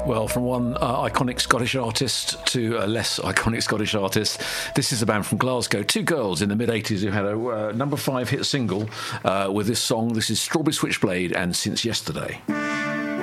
Well, from one iconic Scottish artist to a less iconic Scottish artist, this is a band from Glasgow. Two girls in the mid-'80s who had a number 5 hit single with this song. This is Strawberry Switchblade and Since Yesterday.